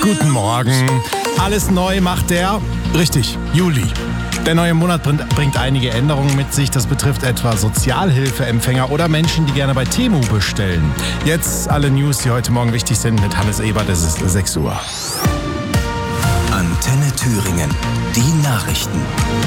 Guten Morgen. Alles neu macht der, richtig, Juli. Der neue Monat bringt einige Änderungen mit sich. Das betrifft etwa Sozialhilfeempfänger oder Menschen, die gerne bei Temu bestellen. Jetzt alle News, die heute Morgen wichtig sind, mit Hannes Ebert. Es ist 6 Uhr. Antenne Thüringen. Die Nachrichten.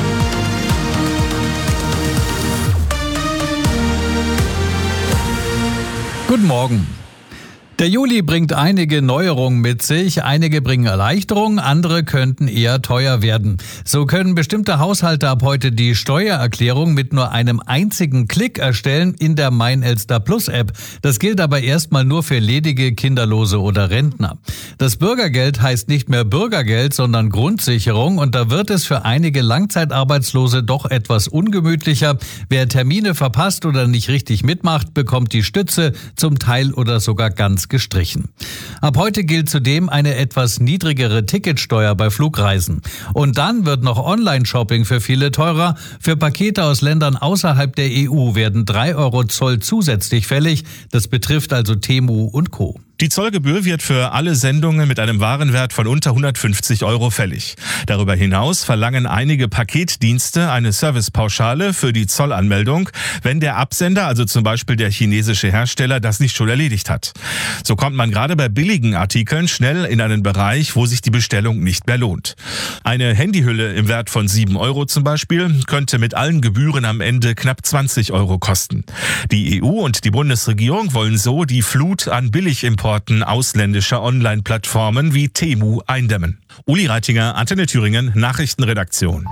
Guten Morgen. Der Juli bringt einige Neuerungen mit sich. Einige bringen Erleichterungen, andere könnten eher teuer werden. So können bestimmte Haushalte ab heute die Steuererklärung mit nur einem einzigen Klick erstellen in der Mein Elster Plus App. Das gilt aber erstmal nur für ledige, Kinderlose oder Rentner. Das Bürgergeld heißt nicht mehr Bürgergeld, sondern Grundsicherung, und da wird es für einige Langzeitarbeitslose doch etwas ungemütlicher. Wer Termine verpasst oder nicht richtig mitmacht, bekommt die Stütze zum Teil oder sogar ganz gestrichen. Ab heute gilt zudem eine etwas niedrigere Ticketsteuer bei Flugreisen. Und dann wird noch Online-Shopping für viele teurer. Für Pakete aus Ländern außerhalb der EU werden 3 Euro Zoll zusätzlich fällig. Das betrifft also Temu und Co. Die Zollgebühr wird für alle Sendungen mit einem Warenwert von unter 150 Euro fällig. Darüber hinaus verlangen einige Paketdienste eine Servicepauschale für die Zollanmeldung, wenn der Absender, also zum Beispiel der chinesische Hersteller, das nicht schon erledigt hat. So kommt man gerade bei billigen Artikeln schnell in einen Bereich, wo sich die Bestellung nicht mehr lohnt. Eine Handyhülle im Wert von 7 Euro zum Beispiel könnte mit allen Gebühren am Ende knapp 20 Euro kosten. Die EU und die Bundesregierung wollen so die Flut an Billigimporten ausländischer Online-Plattformen wie Temu eindämmen. Uli Reitinger, Antenne Thüringen, Nachrichtenredaktion.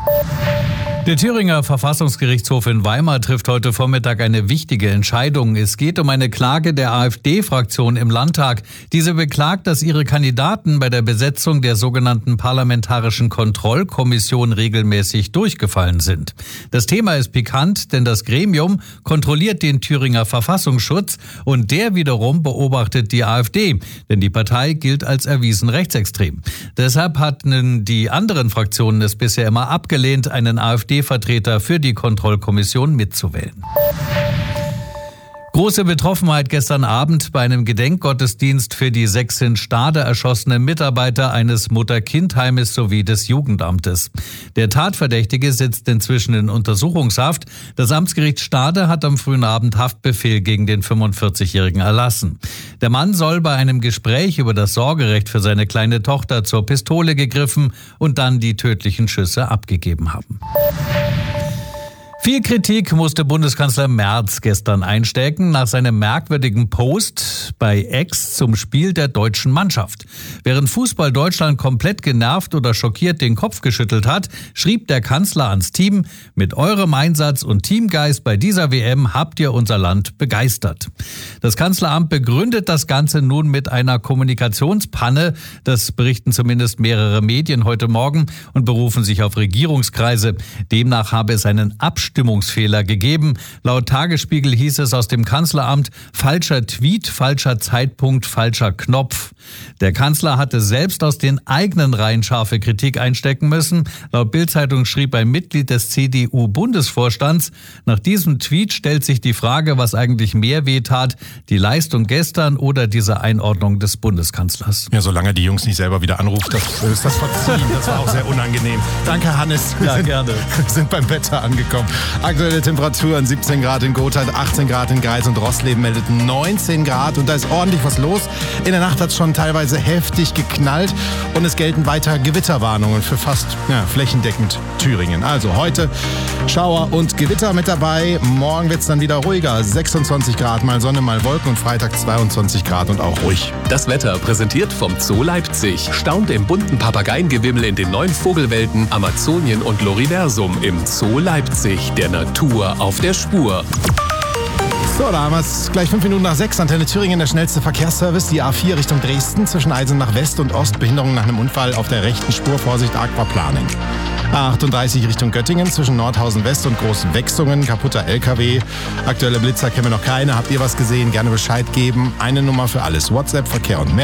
Der Thüringer Verfassungsgerichtshof in Weimar trifft heute Vormittag eine wichtige Entscheidung. Es geht um eine Klage der AfD-Fraktion im Landtag. Diese beklagt, dass ihre Kandidaten bei der Besetzung der sogenannten Parlamentarischen Kontrollkommission regelmäßig durchgefallen sind. Das Thema ist pikant, denn das Gremium kontrolliert den Thüringer Verfassungsschutz und der wiederum beobachtet die AfD, denn die Partei gilt als erwiesen rechtsextrem. Deshalb hatten die anderen Fraktionen es bisher immer abgelehnt, einen AfD-Vertreter für die Kontrollkommission mitzuwählen. Große Betroffenheit gestern Abend bei einem Gedenkgottesdienst für die 6 in Stade erschossenen Mitarbeiter eines Mutter-Kind-Heimes sowie des Jugendamtes. Der Tatverdächtige sitzt inzwischen in Untersuchungshaft. Das Amtsgericht Stade hat am frühen Abend Haftbefehl gegen den 45-Jährigen erlassen. Der Mann soll bei einem Gespräch über das Sorgerecht für seine kleine Tochter zur Pistole gegriffen und dann die tödlichen Schüsse abgegeben haben. Viel Kritik musste Bundeskanzler Merz gestern einstecken nach seinem merkwürdigen Post bei X zum Spiel der deutschen Mannschaft. Während Fußball Deutschland komplett genervt oder schockiert den Kopf geschüttelt hat, schrieb der Kanzler ans Team: Mit eurem Einsatz und Teamgeist bei dieser WM habt ihr unser Land begeistert. Das Kanzleramt begründet das Ganze nun mit einer Kommunikationspanne. Das berichten zumindest mehrere Medien heute Morgen und berufen sich auf Regierungskreise. Demnach habe es einen Abstimmungsfehler gegeben. Laut Tagesspiegel hieß es aus dem Kanzleramt: falscher Tweet, falscher Zeitpunkt, falscher Knopf. Der Kanzler hatte selbst aus den eigenen Reihen scharfe Kritik einstecken müssen. Laut Bild-Zeitung schrieb ein Mitglied des CDU-Bundesvorstands: Nach diesem Tweet stellt sich die Frage, was eigentlich mehr wehtat, die Leistung gestern oder diese Einordnung des Bundeskanzlers. Ja, solange die Jungs nicht selber wieder anruft, ist das verziehen. Das war auch sehr unangenehm. Danke, Hannes. Ja, gerne. Wir sind beim Wetter angekommen. Aktuelle Temperaturen: 17 Grad in Gotha, 18 Grad in Greiz, und Rossleben meldet 19 Grad. Und da ist ordentlich was los. In der Nacht hat es schon teilweise heftig geknallt. Und es gelten weiter Gewitterwarnungen für fast flächendeckend Thüringen. Also heute Schauer und Gewitter mit dabei. Morgen wird es dann wieder ruhiger. 26 Grad, mal Sonne, mal Wolken, und Freitag 22 Grad und auch ruhig. Das Wetter präsentiert vom Zoo Leipzig. Staunt im bunten Papageiengewimmel in den 9 Vogelwelten Amazonien und Loriversum im Zoo Leipzig. Der Natur auf der Spur. So, da haben wir es gleich 5 Minuten nach 6. Antenne Thüringen, der schnellste Verkehrsservice. Die A4 Richtung Dresden zwischen Eisenach West und Ost. Behinderung nach einem Unfall auf der rechten Spur. Vorsicht, Aquaplaning. A38 Richtung Göttingen zwischen Nordhausen West und Großen Wechsungen. Kaputter LKW. Aktuelle Blitzer kennen wir noch keine. Habt ihr was gesehen? Gerne Bescheid geben. Eine Nummer für alles. WhatsApp, Verkehr und mehr.